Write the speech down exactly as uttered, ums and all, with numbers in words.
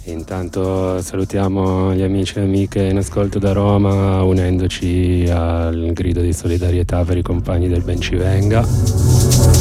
E intanto salutiamo gli amici e amiche in ascolto da Roma, unendoci al grido di solidarietà per i compagni del Bencivenga.